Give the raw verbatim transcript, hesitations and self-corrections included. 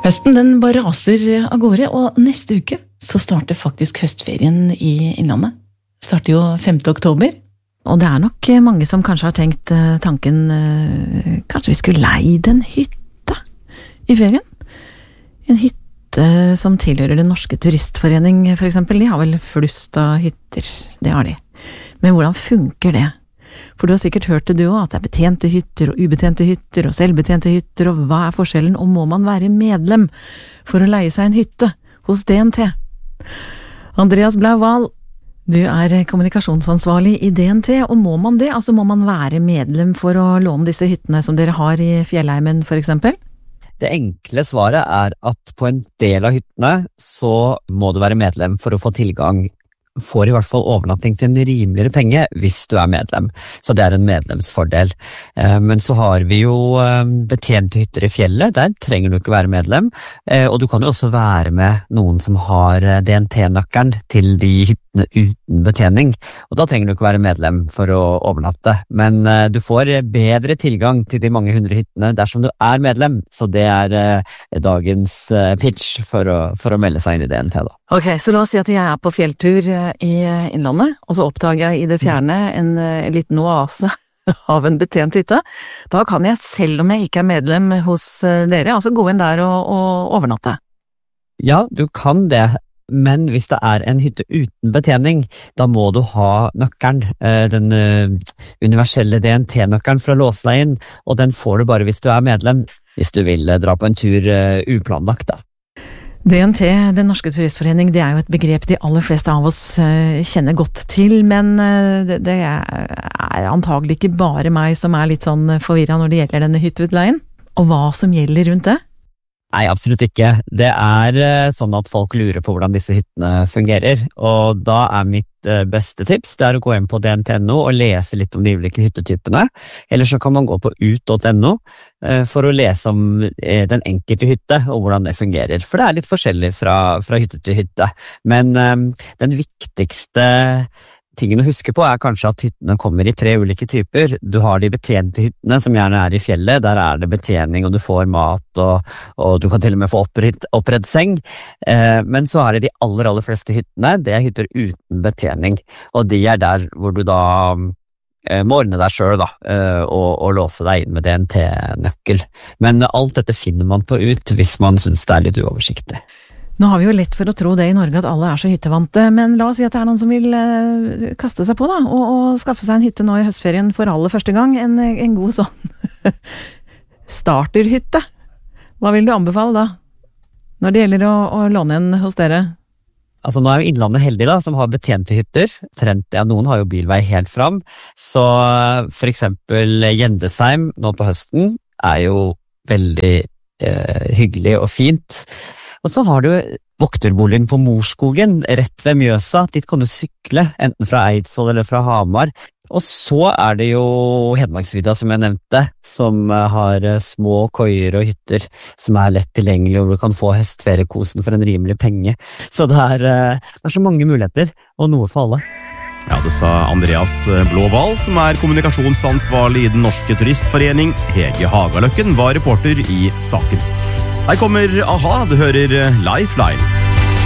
Høsten den bare raser av gårde, og neste uke så starter faktisk høstferien i Innlandet. Starter jo femte oktober, og det er nok mange som kanskje har tenkt tanken, kanskje vi skulle leid en hytte i ferien? En hytte som tilhører Den Norske Turistforening for eksempel, de har vel flust av hytter, det har de. Men hvordan funker det? For du har sikkert hørt det du også, at det er betjente hytter og ubetjente hytter og selvbetjente hytter, og hva er forskjellen, og må man være medlem for å leie seg en hytte hos D N T? Andreas Blau-Wahl, du er kommunikasjonsansvarlig i D N T, og må man det? Altså må man være medlem for å låne disse hyttene som dere har i Fjellheimen for eksempel? Det enkle svaret er at på en del av hyttene så må du være medlem for å få tilgang, får i hvert fall overnatting til en rimeligere penge hvis du er medlem, så det er en medlemsfordel. Men så har vi jo betjente hytter i fjellet, der trenger du ikke være medlem, og du kan jo også være med noen som har D N T-nøkkelen til de hyttene uten betjening, og da trenger du ikke være medlem for å overnatte, men du får bedre tilgang til de mange hundre hyttene dersom du er medlem, så det er dagens pitch for å, for å melde seg inn i D N T da. Ok, så la oss si at jeg er på fjelltur i Innlandet, og så oppdager jeg i det fjerne en, en liten oase av en betjent hytte. Da kan jeg, selv om jeg ikke er medlem hos dere, altså gå inn der og, og overnatte. Ja, du kan det, men hvis det er en hytte uten betjening, da må du ha nøkkelen, den universelle D N T-nøkkelen for å låse deg inn, og den får du bare hvis du er medlem, hvis du vil dra på en tur uplanlagt da. D N T, Den Norske Turistforening, det er jo et begrep de aller fleste av oss kjenner godt til, men det er antagelig ikke bare meg som er litt sånn forvirret når det gjelder denne hytteutleien, og hva som gjelder rundt det? Nei, absolutt ikke. Det er sånn at folk lurer på hvordan disse hyttene fungerer, og da er mitt beste tips, det er å gå inn på D N T punktum no og lese litt om de ulike hyttetypene, eller så kan man gå på ut punktum no for å lese om den enkelte hytte og hvordan det fungerer, for det er litt forskjellig fra, fra hytte til hytte. Men um, den viktigste tingen å huske på er kanskje at hyttene kommer i tre ulike typer. Du har de betjente hyttene som gjerne er i fjellet, der er det betjening og du får mat og, og du kan til og med få oppredd, oppredd seng. Eh, men så er det de aller, aller fleste hyttene, det er hytter uten betjening, og de er der hvor du da eh, må ordne deg selv da, eh, og, og låse deg inn med D N T-nøkkel. Men alt dette finner man på ut hvis man synes det er litt uoversiktlig. Nå har vi jo lett for å tro det i Norge at alle er så hyttevante, men la oss si at det er noen som vil uh, kaste seg på da, og, og skaffe seg en hytte nå i høstferien for aller første gang, en, en god sånn starterhytte. Hva vil du anbefale da, når det gjelder å, å låne en hos dere? Altså nå er jo Innlandet heldig da, som har betjente hytter, Trent, ja, noen har jo bilvei helt fram, så for eksempel Gjendesheim nå på høsten er jo veldig eh, hyggelig og fint. Og så har du vokterboligen på Morskogen, rett ved Mjøsa. Dit kan du sykle, enten fra Eidsvoll eller fra Hamar. Og så er det jo Hedmarksvidda, som jeg nevnte, som har små koier og hytter som er lett tilgjengelig, og hvor du kan få høstferiekosen for en rimelig penge. Så det er, det er så mange muligheter, og noe for alle. Ja, det sa Andreas Blau-Wahl, som er kommunikasjonsansvarlig i Den Norske Turistforening. Hege Hagaløkken var reporter i saken. Her kommer A-ha, du hører Lifelines.